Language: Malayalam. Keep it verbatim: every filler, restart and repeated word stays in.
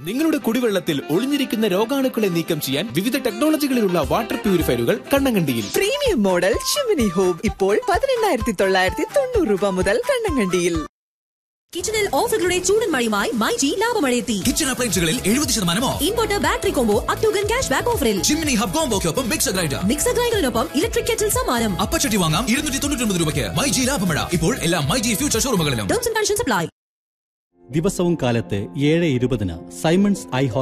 നിങ്ങളുടെ കുടിവെള്ളത്തിൽ ഒളിഞ്ഞിരിക്കുന്ന രോഗാണുക്കളെ നീക്കം ചെയ്യാൻ വിവിധ ടെക്നോളജികളിലുള്ള water പ്യൂരിഫയറുകൾ കണ്ണങ്കണ്ടിയിൽ. Premium model Chimmini home ഇപ്പോൾ പതിനെണ്ണായിരത്തി തൊള്ളായിരത്തി തൊണ്ണൂറ് രൂപ മുതൽ കണ്ണങ്കണ്ടിയിൽ. കിച്ചണിൽ ഓഫറുകളുടെ ചൂടൻ മഴയുമായി മൈജി ലാഭമഴയെത്തി. കിച്ചൺ അപ്ലയൻസുകളിൽ എഴുപത് ശതമാനമോ inverter battery combo അത്യുഗൻ cash back ഓഫറിൽ. Chimmini hub കോംബോക്കൊപ്പം mixer grinder mixer ഗ്രൈൻഡറിനൊപ്പം electric kettle സമ്മാനം. അപ്പച്ചട്ടി വാങ്ങാം ഇരുന്നൂറ്റി തൊണ്ണൂറ്റി ഒൻപത് രൂപയ്ക്ക്. മൈജി ലാഭമഴ ഇപ്പോൾ എല്ലാ myG future ഷോറൂമുകളിലും. Terms and conditions apply. ദിവസവും കാലത്ത് ഏഴ് ഇരുപതിന് സൈമൺസ് ഐ